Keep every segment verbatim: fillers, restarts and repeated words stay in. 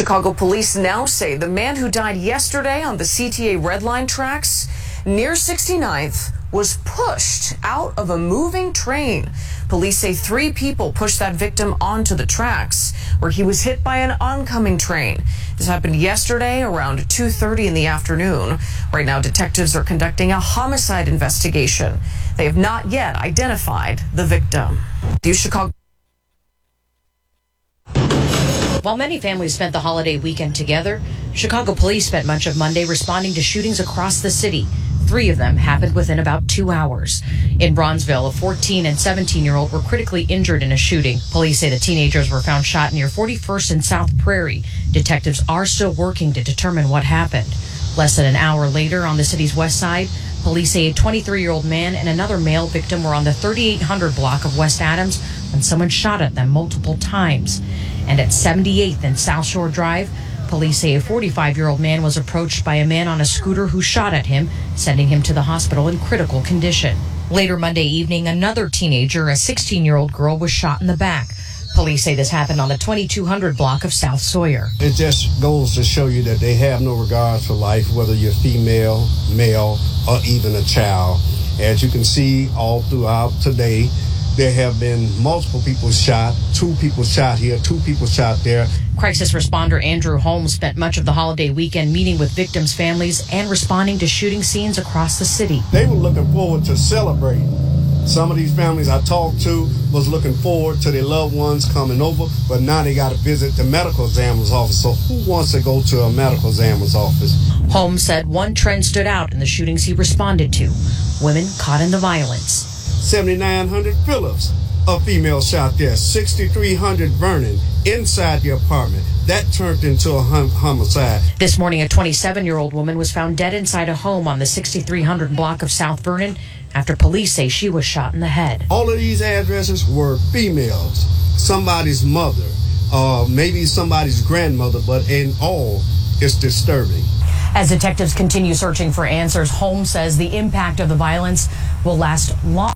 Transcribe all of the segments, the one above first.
Chicago police now say the man who died yesterday on the C T A Red Line tracks near sixty-ninth was pushed out of a moving train. Police say three people pushed that victim onto the tracks where he was hit by an oncoming train. This happened yesterday around two thirty in the afternoon. Right now, detectives are conducting a homicide investigation. They have not yet identified the victim. The Chicago While many families spent the holiday weekend together, Chicago police spent much of Monday responding to shootings across the city. Three of them happened within about two hours. In Bronzeville, a fourteen and seventeen-year-old were critically injured in a shooting. Police say the teenagers were found shot near forty-first and South Prairie. Detectives are still working to determine what happened. Less than an hour later, on the city's west side, police say a twenty-three-year-old man and another male victim were on the thirty-eight hundred block of West Adams when someone shot at them multiple times. And at seventy-eighth and South Shore Drive, police say a forty-five-year-old man was approached by a man on a scooter who shot at him, sending him to the hospital in critical condition. Later Monday evening, another teenager, a sixteen-year-old girl, was shot in the back. Police say this happened on the twenty-two hundred block of South Sawyer. It just goes to show you that they have no regard for life, whether you're female, male, or even a child. As you can see all throughout today, there have been multiple people shot, two people shot here, two people shot there. Crisis responder Andrew Holmes spent much of the holiday weekend meeting with victims' families and responding to shooting scenes across the city. They were looking forward to celebrating. Some of these families I talked to was looking forward to their loved ones coming over, but now they got to visit the medical examiner's office. So who wants to go to a medical examiner's office? Holmes said one trend stood out in the shootings he responded to: women caught in the violence. seventy-nine hundred Phillips, a female shot there. sixty-three hundred Vernon, inside the apartment. That turned into a hum- homicide. This morning, a twenty-seven-year-old woman was found dead inside a home on the sixty-three hundred block of South Vernon after police say she was shot in the head. All of these addresses were females, somebody's mother, uh, maybe somebody's grandmother, but in all, it's disturbing. As detectives continue searching for answers, Holmes says the impact of the violence will last long.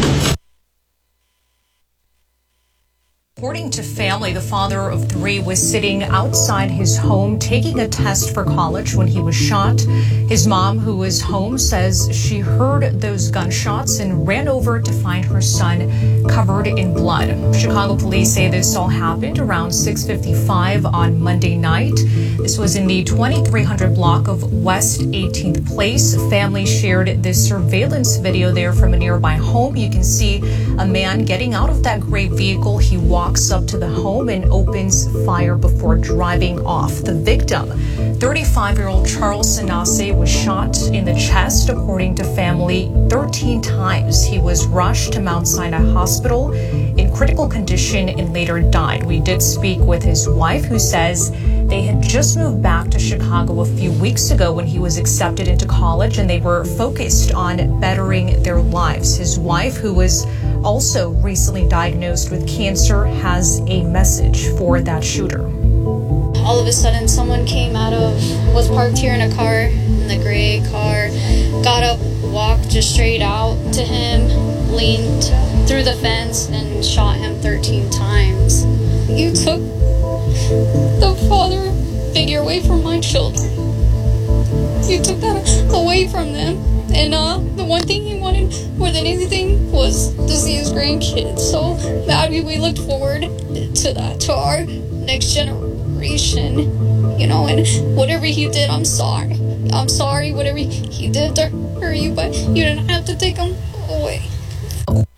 According to family, the father of three was sitting outside his home taking a test for college when he was shot. His mom, who was home, says she heard those gunshots and ran over to find her son covered in blood. Chicago police say this all happened around six fifty-five on Monday night. This was in the twenty-three hundred block of West eighteenth Place. Family shared this surveillance video there from a nearby home. You can see a man getting out of that gray vehicle. He walked up to the home and opens fire before driving off. The victim, thirty-five-year-old Charles Sanase, was shot in the chest, according to family, thirteen times. He was rushed to Mount Sinai Hospital in critical condition and later died. We did speak with his wife, who says they had just moved back to Chicago a few weeks ago when he was accepted into college, and they were focused on bettering their lives. His wife, who was also recently diagnosed with cancer, has a message for that shooter. All of a sudden, someone came out of, was parked here in a car, in the gray car, got up, walked just straight out to him, leaned through the fence, and shot him thirteen times. You took the father figure away from my children. You took that away from them. And uh, the one thing he wanted more than anything was to see his grandkids. So maybe we looked forward to that, to our next generation, you know, and whatever he did, I'm sorry. I'm sorry, whatever he did to hurt you, but you didn't have to take him away.